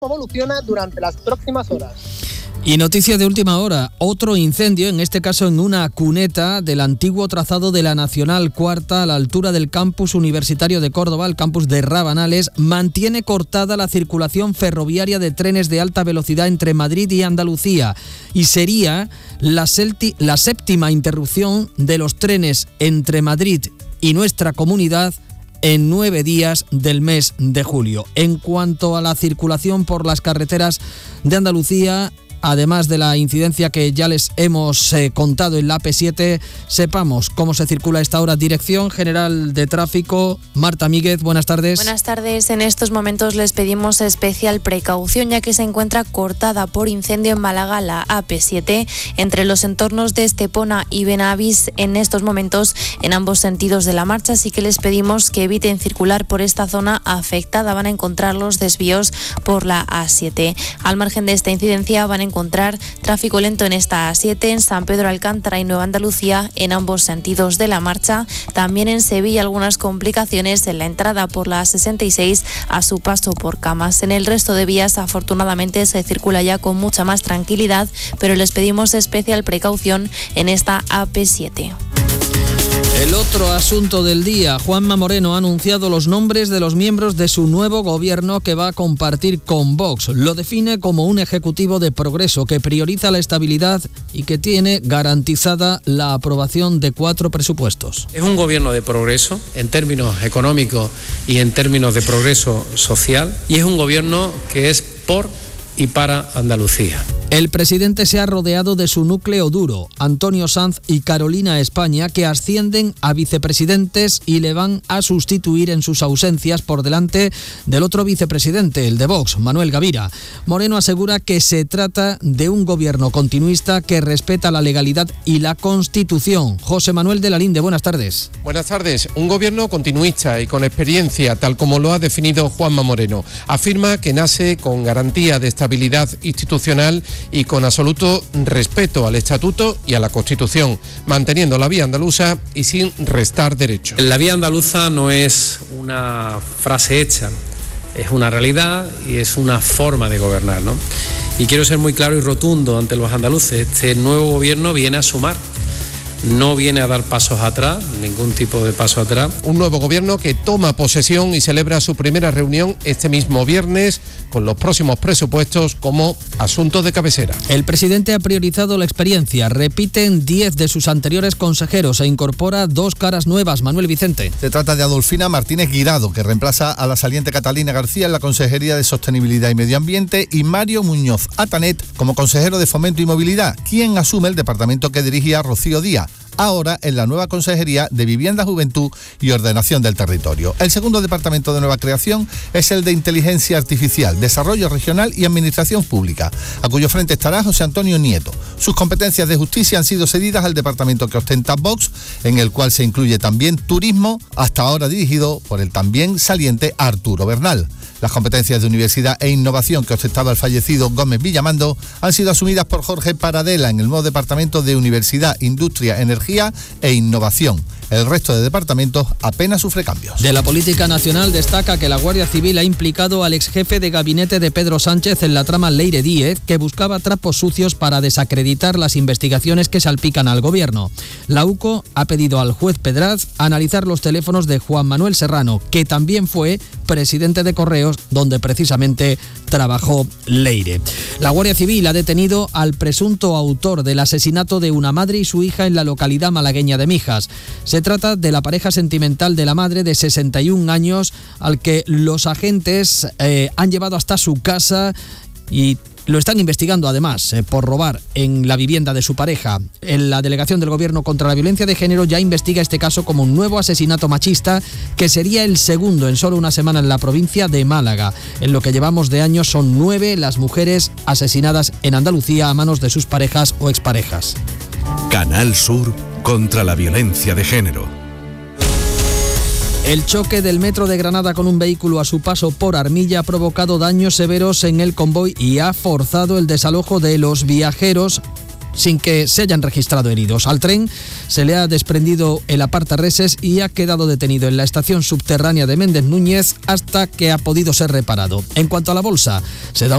evoluciona durante las próximas horas. Y noticia de última hora, otro incendio, en este caso en una cuneta del antiguo trazado de la Nacional Cuarta a la altura del campus universitario de Córdoba, el campus de Rabanales, mantiene cortada la circulación ferroviaria de trenes de alta velocidad entre Madrid y Andalucía y sería la séptima interrupción de los trenes entre Madrid y nuestra comunidad en 9 días del mes de julio. En cuanto a la circulación por las carreteras de Andalucía, además de la incidencia que ya les hemos contado en la AP7, sepamos cómo se circula a esta hora. Dirección General de Tráfico, Marta Míguez, buenas tardes. Buenas tardes. En estos momentos les pedimos especial precaución ya que se encuentra cortada por incendio en Málaga la AP7 entre los entornos de Estepona y Benavís en estos momentos en ambos sentidos de la marcha, así que les pedimos que eviten circular por esta zona afectada. Van a encontrar los desvíos por la A7. Al margen de esta incidencia van a encontrar tráfico lento en esta A7, en San Pedro Alcántara y Nueva Andalucía en ambos sentidos de la marcha. También en Sevilla algunas complicaciones en la entrada por la A66 a su paso por Camas. En el resto de vías afortunadamente se circula ya con mucha más tranquilidad, pero les pedimos especial precaución en esta AP7. El otro asunto del día, Juanma Moreno ha anunciado los nombres de los miembros de su nuevo gobierno que va a compartir con Vox. Lo define como un ejecutivo de progreso que prioriza la estabilidad y que tiene garantizada la aprobación de 4 presupuestos. Es un gobierno de progreso en términos económicos y en términos de progreso social, y es un gobierno que es por y para Andalucía. El presidente se ha rodeado de su núcleo duro, Antonio Sanz y Carolina España, que ascienden a vicepresidentes y le van a sustituir en sus ausencias por delante del otro vicepresidente, el de Vox, Manuel Gavira. Moreno asegura que se trata de un gobierno continuista que respeta la legalidad y la Constitución. José Manuel de la Linde, buenas tardes. Buenas tardes. Un gobierno continuista y con experiencia, tal como lo ha definido Juanma Moreno. Afirma que nace con garantía de estabilidad institucional y con absoluto respeto al Estatuto y a la Constitución, manteniendo la vía andaluza y sin restar derechos. La vía andaluza no es una frase hecha, es una realidad y es una forma de gobernar, ¿no? Y quiero ser muy claro y rotundo ante los andaluces: este nuevo gobierno viene a sumar. No viene a dar pasos atrás, ningún tipo de paso atrás. Un nuevo gobierno que toma posesión y celebra su primera reunión este mismo viernes con los próximos presupuestos como asunto de cabecera. El presidente ha priorizado la experiencia, repiten 10 de sus anteriores consejeros e incorpora 2 caras nuevas. Manuel Vicente. Se trata de Adolfina Martínez Guirado, que reemplaza a la saliente Catalina García en la Consejería de Sostenibilidad y Medio Ambiente, y Mario Muñoz Atanet como consejero de Fomento y Movilidad, quien asume el departamento que dirigía Rocío Díaz, ahora en la nueva Consejería de Vivienda, Juventud y Ordenación del Territorio. El segundo departamento de nueva creación es el de Inteligencia Artificial, Desarrollo Regional y Administración Pública, a cuyo frente estará José Antonio Nieto. Sus competencias de justicia han sido cedidas al departamento que ostenta Vox, en el cual se incluye también Turismo, hasta ahora dirigido por el también saliente Arturo Bernal. Las competencias de Universidad e Innovación que ostentaba el fallecido Gómez Villamando han sido asumidas por Jorge Paradela en el nuevo departamento de Universidad, Industria, Energía e Innovación. El resto de departamentos apenas sufre cambios. De la política nacional destaca que la Guardia Civil ha implicado al exjefe de gabinete de Pedro Sánchez en la trama Leire Díez, que buscaba trapos sucios para desacreditar las investigaciones que salpican al gobierno. La UCO ha pedido al juez Pedraz analizar los teléfonos de Juan Manuel Serrano, que también fue presidente de Correos, donde precisamente trabajó Leire. La Guardia Civil ha detenido al presunto autor del asesinato de una madre y su hija en la localidad malagueña de Mijas. Se trata de la pareja sentimental de la madre de 61 años al que los agentes han llevado hasta su casa y lo están investigando además por robar en la vivienda de su pareja. En la Delegación del Gobierno contra la Violencia de Género ya investiga este caso como un nuevo asesinato machista que sería el segundo en solo una semana en la provincia de Málaga. En lo que llevamos de año son 9 las mujeres asesinadas en Andalucía a manos de sus parejas o exparejas. Canal Sur contra la violencia de género. El choque del metro de Granada con un vehículo a su paso por Armilla ha provocado daños severos en el convoy y ha forzado el desalojo de los viajeros sin que se hayan registrado heridos. Al tren se le ha desprendido el apartarreses y ha quedado detenido en la estación subterránea de Méndez Núñez hasta que ha podido ser reparado. En cuanto a la bolsa, se da